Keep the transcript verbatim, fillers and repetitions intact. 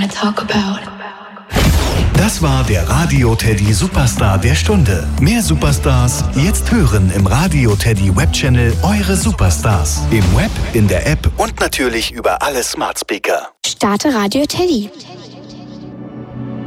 wanna talk about. Das war der Radio Teddy Superstar der Stunde. Mehr Superstars jetzt hören im Radio Teddy Webchannel Eure Superstars. Im Web, in der App und natürlich über alle Smart Speaker. Starte Radio Teddy.